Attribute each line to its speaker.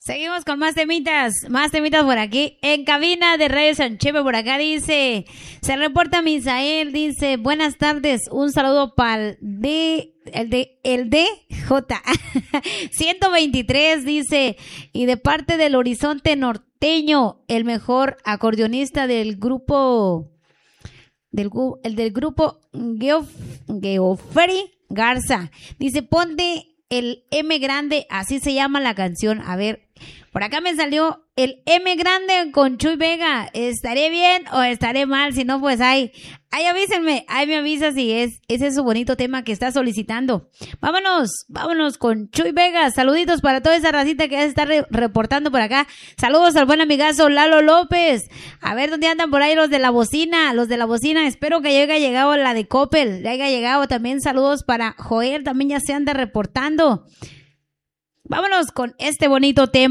Speaker 1: Seguimos con más temitas por aquí. En cabina de Radio San Chepe, por acá dice, se reporta Misael, dice, buenas tardes, un saludo para el DJ 123, dice, y de parte del Horizonte Norteño, el mejor acordeonista del grupo, del grupo Geoffrey Garza. Dice, ponte el M grande, así se llama la canción. A ver, por acá me salió el M grande con Chuy Vega. ¿Estaré bien o estaré mal? Si no, pues ahí avísenme, ahí me avisa si ese es su bonito tema que está solicitando. Vámonos con Chuy Vega. Saluditos para toda esa racita que ya se está reportando por acá. Saludos al buen amigazo Lalo López. A ver dónde andan por ahí los de la bocina. Espero que haya llegado la de Coppel, le haya llegado también. Saludos para Joel, también ya se anda reportando. Vámonos con este bonito tema.